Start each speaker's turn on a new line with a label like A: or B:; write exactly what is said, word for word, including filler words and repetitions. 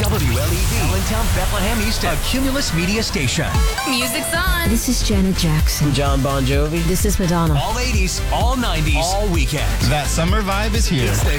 A: W L E V, Allentown, Bethlehem East, a Cumulus Media station.
B: Music's on.
C: This is Janet Jackson.
D: John Bon Jovi.
C: This is Madonna.
A: All eighties, all nineties, all weekend.
E: That summer vibe is here.
A: It's the